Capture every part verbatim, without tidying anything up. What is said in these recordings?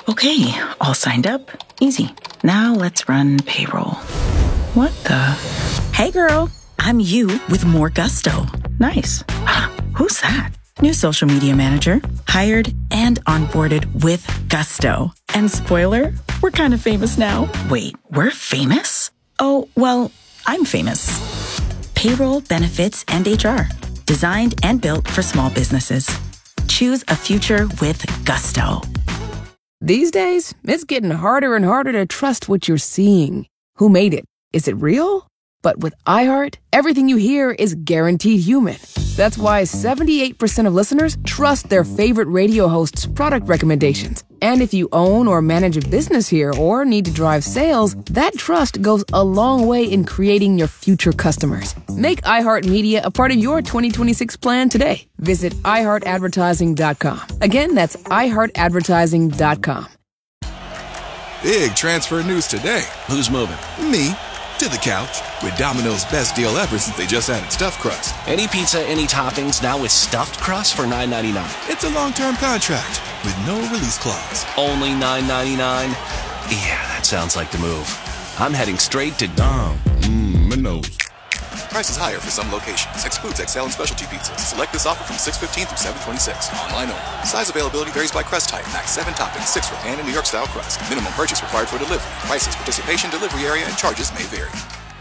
Okay, all signed up. Easy. Now let's run payroll. What the? Hey girl, I'm you with more gusto. Nice. Who's that? New social media manager, hired and onboarded with gusto. And spoiler, we're kind of famous now. Wait, we're famous? Oh, well, I'm famous. Payroll, benefits, and H R. Designed and built for small businesses. Choose a future with gusto. These days, it's getting harder and harder to trust what you're seeing. Who made it? Is it real? But with iHeart, everything you hear is guaranteed human. That's why seventy-eight percent of listeners trust their favorite radio host's product recommendations. And if you own or manage a business here or need to drive sales, that trust goes a long way in creating your future customers. Make iHeartMedia a part of your twenty twenty-six plan today. Visit i heart advertising dot com. Again, that's i heart advertising dot com. Big transfer news today. Who's moving? Me. To the couch with Domino's best deal ever since they just added stuffed crust. Any pizza, any toppings, now with stuffed crust for nine ninety-nine. It's a long-term contract with no release clause. Only nine ninety-nine? Yeah, that sounds like the move. I'm heading straight to Dom. Mmm, Minos. Prices higher for some locations. Excludes X L and specialty pizzas. Select this offer from six fifteen through seven twenty-six. Online only. Size availability varies by crust type. Max seven toppings, six for pan and New York style crust. Minimum purchase required for delivery. Prices, participation, delivery area, and charges may vary.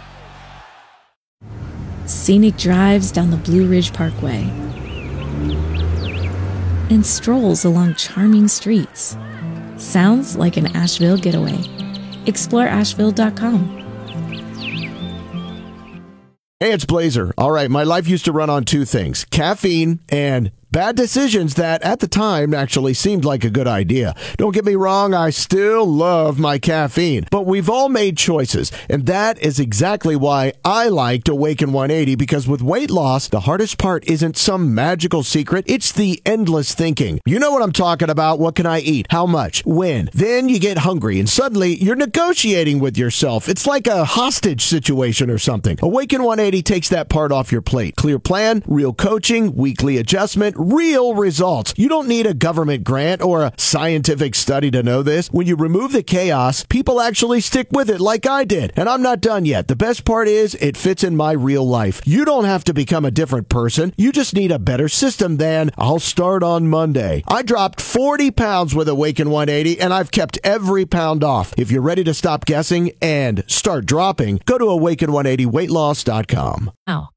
Scenic drives down the Blue Ridge Parkway and strolls along charming streets. Sounds like an Asheville getaway. Explore asheville dot com. Hey, it's Blazer. All right, my life used to run on two things, caffeine and bad decisions that at the time actually seemed like a good idea. Don't get me wrong, I still love my caffeine, but we've all made choices, and that is exactly why I liked Awaken one eighty, because with weight loss, the hardest part isn't some magical secret, it's the endless thinking. You know what I'm talking about. What can I eat? How much? When? Then you get hungry, and suddenly you're negotiating with yourself. It's like a hostage situation or something. Awaken one eighty takes that part off your plate. Clear plan, real coaching, weekly adjustment, real results. You don't need a government grant or a scientific study to know this. When you remove the chaos, people actually stick with it like I did. And I'm not done yet. The best part is it fits in my real life. You don't have to become a different person. You just need a better system than I'll start on Monday. I dropped forty pounds with Awaken one eighty, and I've kept every pound off. If you're ready to stop guessing and start dropping, go to awaken one eighty weight loss dot com. Oh.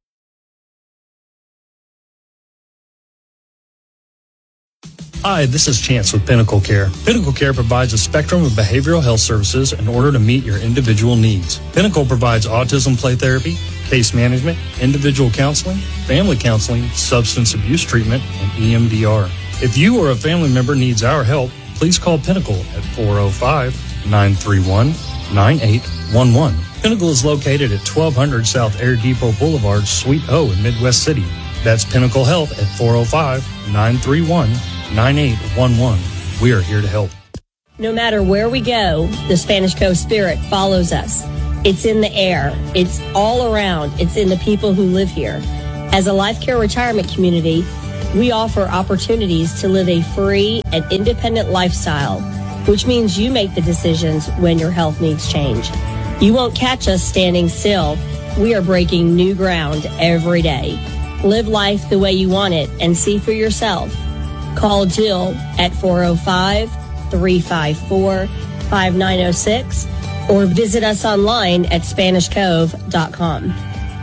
Hi, this is Chance with Pinnacle Care. Pinnacle Care provides a spectrum of behavioral health services in order to meet your individual needs. Pinnacle provides autism play therapy, case management, individual counseling, family counseling, substance abuse treatment, and E M D R. If you or a family member needs our help, please call Pinnacle at four oh five, nine three one, nine eight one one. Pinnacle is located at twelve hundred South Air Depot Boulevard, Suite O in Midwest City. That's Pinnacle Health at four oh five, nine three one, nine eight one one. We are here to help. No matter where we go, the Spanish Coast spirit follows us. It's in the air. It's all around. It's in the people who live here. As a life care retirement community, we offer opportunities to live a free and independent lifestyle, which means you make the decisions when your health needs change. You won't catch us standing still. We are breaking new ground every day. Live life the way you want it and see for yourself. Call Jill at four oh five, three five four, five nine oh six or visit us online at spanish cove dot com.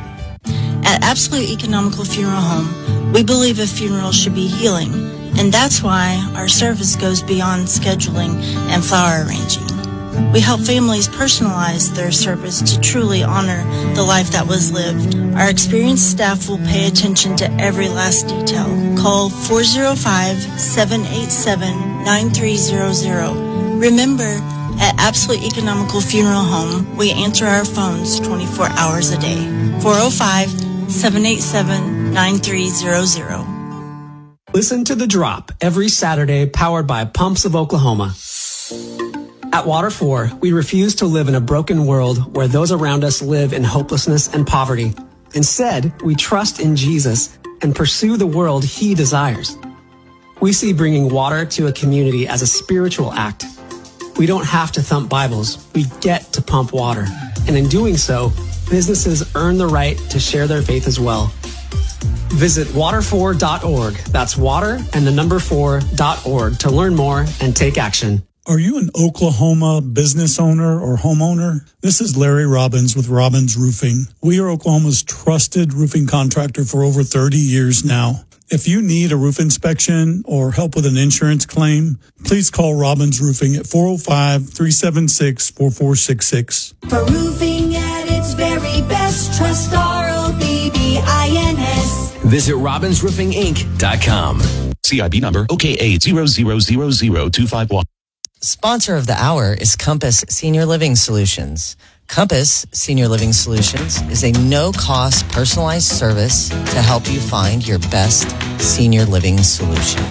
At Absolute Economical Funeral Home, we believe a funeral should be healing, and that's why our service goes beyond scheduling and flower arranging. We help families personalize their service to truly honor the life that was lived. Our experienced staff will pay attention to every last detail. Call four oh five, seven eight seven, nine three zero zero. Remember, at Absolute Economical Funeral Home, we answer our phones twenty-four hours a day. four oh five, seven eight seven, nine three zero zero. Listen to The Drop every Saturday, powered by Pumps of Oklahoma. At Water four, we refuse to live in a broken world where those around us live in hopelessness and poverty. Instead, we trust in Jesus and pursue the world He desires. We see bringing water to a community as a spiritual act, We don't have to thump Bibles. We get to pump water. And in doing so, businesses earn the right to share their faith as well. Visit water four dot org. That's water and the number four dot org to learn more and take action. Are you an Oklahoma business owner or homeowner? This is Larry Robbins with Robbins Roofing. We are Oklahoma's trusted roofing contractor for over thirty years now. If you need a roof inspection or help with an insurance claim, please call Robbins Roofing at four oh five, three seven six, four four six six. For roofing at its very best, trust R O B B I N S. Visit robbins roofing inc dot com. C I B number O K A zero zero zero zero two five one. Sponsor of the hour is Compass Senior Living Solutions. Compass Senior Living Solutions is a no-cost personalized service to help you find your best senior living solution.